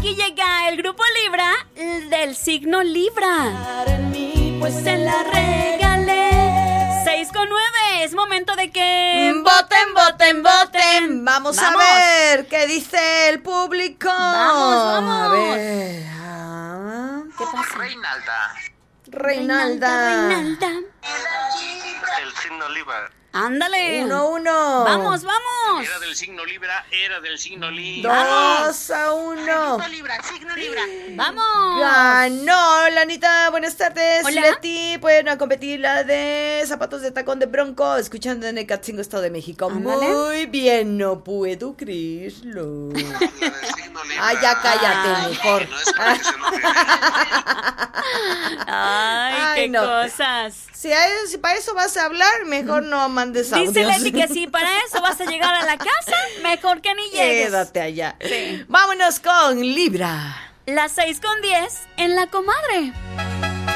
Aquí llega el grupo Libra del signo Libra. Pues se la regalé. 6:09. Es momento de que voten, voten, voten. Vamos a ver qué dice el público. Vamos. A ver. ¿Qué pasa? Reinalda. El signo Libra. Ándale. 1-1. Vamos. Era del signo Libra. 2-1. Signo Libra. Vamos. Ganó Lanita, buenas tardes. Hola. Leti, pueden a competir la de zapatos de tacón de Bronco, escuchando en Ecatzingo, Estado de México. Ándale. Muy bien, no puedo creerlo. La del signo Libra. Ah, ya cállate, mejor. No es para que se lo olvide. Ay, qué no. cosas. Si para eso vas a hablar, mejor no mandes audios. Dice Leti que si para eso vas a llegar a la casa, mejor que ni llegues. Quédate allá. Sí. Vámonos con Libra. Las 6:10 en La Comadre.